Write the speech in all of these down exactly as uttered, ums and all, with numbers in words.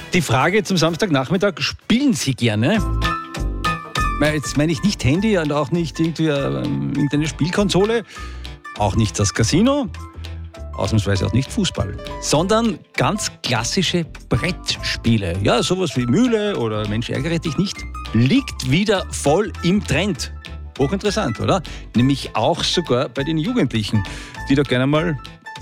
Die Frage zum Samstagnachmittag, spielen Sie gerne? Jetzt meine ich nicht Handy und auch nicht irgendwie ähm, irgendeine Spielkonsole, auch nicht das Casino, ausnahmsweise auch nicht Fußball, sondern ganz klassische Brettspiele. Ja, sowas wie Mühle oder Mensch, ärgere dich nicht, liegt wieder voll im Trend. Hochinteressant, oder? Nämlich auch sogar bei den Jugendlichen, die da gerne mal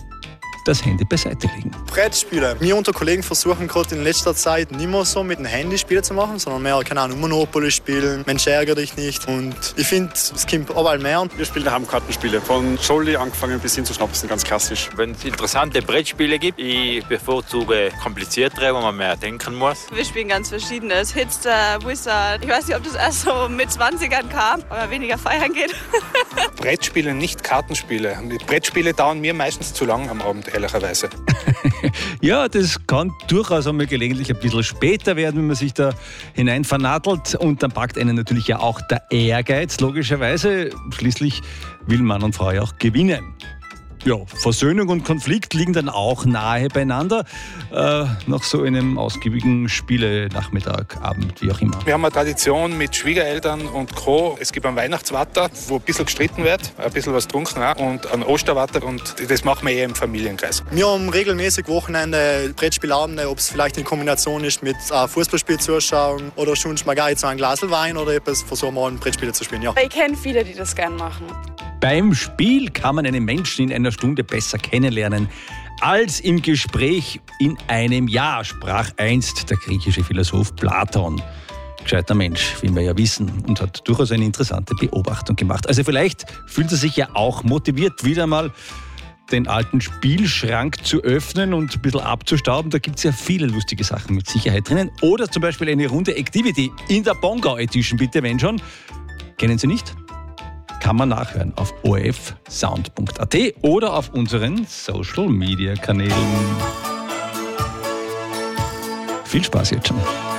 das Handy beiseite legen. Brettspiele. Wir unter Kollegen versuchen gerade in letzter Zeit nicht mehr so mit dem Handy Spiele zu machen, sondern mehr, keine Ahnung, Monopoly spielen, Mensch, ärgere dich nicht. Und ich finde, es kommt überall mehr. Wir spielen daheim Kartenspiele. Von Scholli angefangen bis hin zu Schnapsen, ganz klassisch. Wenn es interessante Brettspiele gibt, ich bevorzuge kompliziertere, wo man mehr denken muss. Wir spielen ganz Verschiedenes. Hitster, Wizard. Ich weiß nicht, ob das erst so mit zwanzigern kam, aber weniger feiern geht. Brettspiele, nicht Kartenspiele. Die Brettspiele dauern mir meistens zu lang am Abend, ehrlicherweise. Ja, das kann durchaus einmal gelegentlich ein bisschen später werden, wenn man sich da hinein vernadelt. Und dann packt einen natürlich ja auch der Ehrgeiz, logischerweise. Schließlich will Mann und Frau ja auch gewinnen. Ja, Versöhnung und Konflikt liegen dann auch nahe beieinander, äh, nach so einem ausgiebigen Spielenachmittag, Abend, wie auch immer. Wir haben eine Tradition mit Schwiegereltern und Co. Es gibt einen Weihnachtswatter, wo ein bisschen gestritten wird, ein bisschen was getrunken auch, und einen Osterwatter, und das machen wir eher im Familienkreis. Wir haben regelmäßig Wochenende Brettspielabende, ob es vielleicht in Kombination ist mit äh, Fußballspiel zuschauen oder schon mal gar so ein Glas Wein oder etwas, versuchen wir ein Brettspiele zu spielen. Ja. Ich kenne viele, die das gern machen. Beim Spiel kann man einen Menschen in einer Stunde besser kennenlernen als im Gespräch in einem Jahr, sprach einst der griechische Philosoph Platon. Gescheiter Mensch, wie wir ja wissen, und hat durchaus eine interessante Beobachtung gemacht. Also vielleicht fühlt er sich ja auch motiviert, wieder mal den alten Spielschrank zu öffnen und ein bisschen abzustauben. Da gibt es ja viele lustige Sachen mit Sicherheit drinnen. Oder zum Beispiel eine Runde Activity in der Bongau Edition, bitte, wenn schon. Kennen Sie nicht? Kann man nachhören auf o r f sound punkt a t oder auf unseren Social-Media-Kanälen. Viel Spaß jetzt schon.